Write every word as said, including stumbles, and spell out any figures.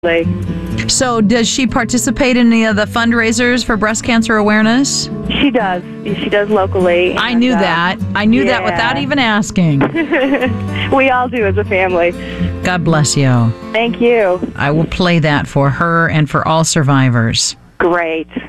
So does she participate in any of the fundraisers for breast cancer awareness? She does. She does locally. I and, knew uh, that. I knew that yeah. without even asking. We all do as a family. God bless you. Thank you. I will play that for her and for all survivors. Great.